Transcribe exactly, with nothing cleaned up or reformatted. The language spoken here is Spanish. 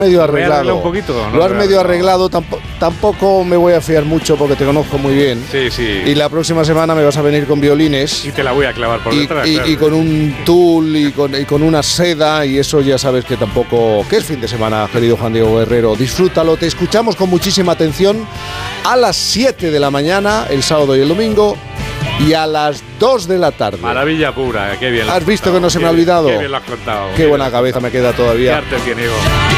medio arreglado. Un poquito, ¿no? Lo has medio arreglado, tampo, tampoco me voy a fiar mucho porque te conozco muy bien. Sí, sí. Y la próxima semana me vas a venir con violines. Y te la voy a clavar por y, detrás. Y, claro. y con un tul y con, y con una seda, y eso ya sabes que tampoco... Que es fin de semana, querido Juan Diego Guerrero. Disfrútalo, te escuchamos con muchísima atención a las siete de la mañana, el sábado y el domingo, y a las dos de la tarde. Maravilla pura, qué bien. ¿Has visto contado, que no se me ha bien, olvidado? Qué bien lo has contado. Qué buena cabeza me queda todavía. Qué arte tiene, Ivo.